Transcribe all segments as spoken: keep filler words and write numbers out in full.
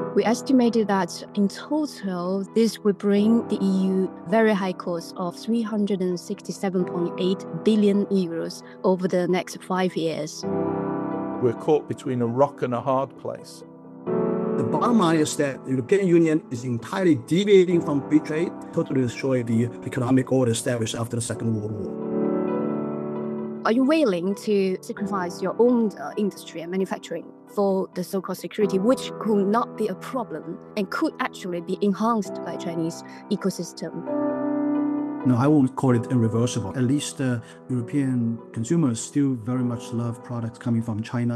We estimated that in total, this would bring the E U very high cost of three hundred sixty-seven point eight billion euros over the next five years. We're caught between a rock and a hard place. The bottom line is that the European Union is entirely deviating from free trade, totally destroying the economic order established after the Second World War. Are you willing to sacrifice your own uh, industry and manufacturing for the so-called security, which could not be a problem and could actually be enhanced by Chinese ecosystem? No, I won't call it irreversible. At least uh, European consumers still very much love products coming from China.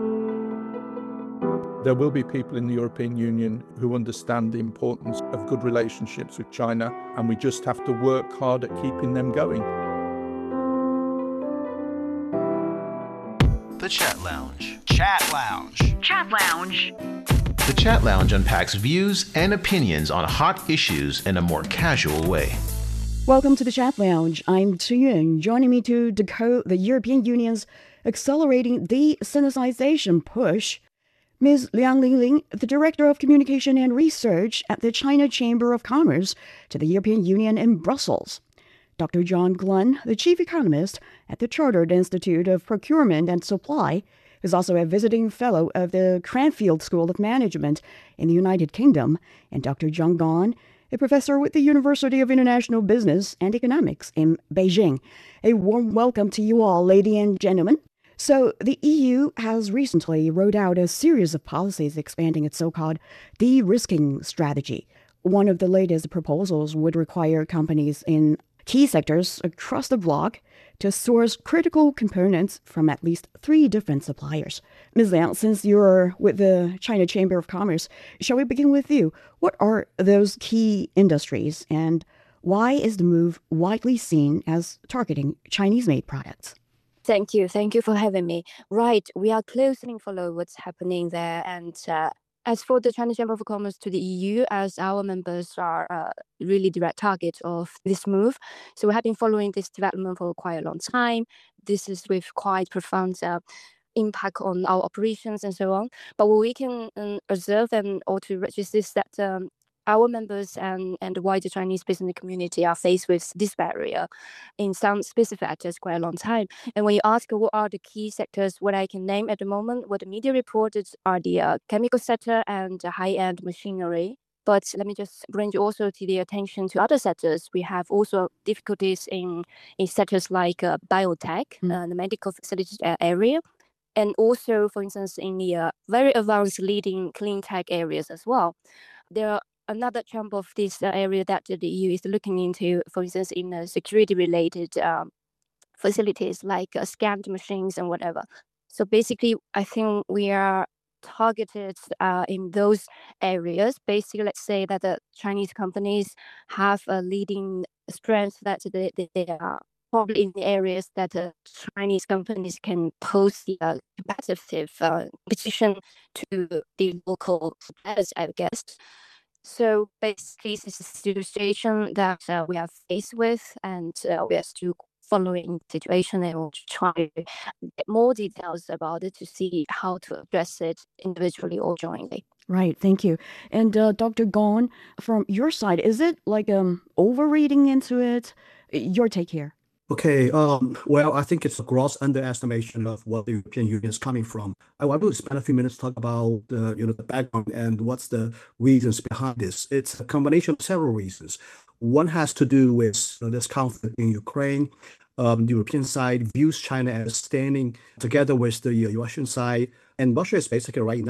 There will be people in the European Union who understand the importance of good relationships with China, and we just have to work hard at keeping them going. The Chat Lounge. Chat Lounge. Chat Lounge. The Chat Lounge unpacks views and opinions on hot issues in a more casual way. Welcome to the Chat Lounge. I'm Tu Yun. Joining me to decode the European Union's accelerating de-Sinicization push, Miz Liang Lingling, the Director of Communication and Research at the China Chamber of Commerce to the European Union in Brussels. Doctor John Glenn, the Chief Economist at the Chartered Institute of Procurement and Supply, is also a visiting fellow of the Cranfield School of Management in the United Kingdom, and Doctor Zhang Gan, a professor with the University of International Business and Economics in Beijing. A warm welcome to you all, ladies and gentlemen. So, the E U has recently rolled out a series of policies expanding its so-called de-risking strategy. One of the latest proposals would require companies in key sectors across the bloc to source critical components from at least three different suppliers. Miz Liang, since you're with the China Chamber of Commerce, shall we begin with you? What are those key industries, and why is the move widely seen as targeting Chinese-made products? Thank you. Thank you for having me. Right, we are closely follow what's happening there. And uh, as for the China Chamber of Commerce to the E U, as our members are uh, really direct target of this move, so we have been following this development for quite a long time. This is with quite profound uh, impact on our operations and so on. But what we can um, observe and or to register is that um, our members and, and the wider Chinese business community are faced with this barrier in some specific sectors quite a long time. And when you ask what are the key sectors, what I can name at the moment, what the media reported are the uh, chemical sector and uh, high-end machinery. But let me just bring you also to the attention to other sectors. We have also difficulties in, in sectors like uh, biotech, mm. uh, the medical facility area, and also, for instance, in the uh, very advanced leading clean tech areas as well. There are another chunk of this uh, area that the E U is looking into, for instance, in uh, security-related um, facilities like uh, scanned machines and whatever. So basically, I think we are targeted uh, in those areas. Basically, let's say that the Chinese companies have a leading strength that they, they are probably in the areas that uh, Chinese companies can pose the uh, competitive uh, position to the local suppliers, I guess. So basically, this is the situation that uh, we are faced with, and uh, we are still following the situation and we'll try to get more details about it to see how to address it individually or jointly. Right, thank you. And uh, Doctor Gong, from your side, is it like um overreading into it? Your take here. Okay, um, well, I think it's a gross underestimation of what the European Union is coming from. I want to spend a few minutes to talk about uh, you know, the background and what's the reasons behind this. It's a combination of several reasons. One has to do with you know, this conflict in Ukraine. Um, the European side views China as standing together with the uh, Russian side, and Russia is basically right now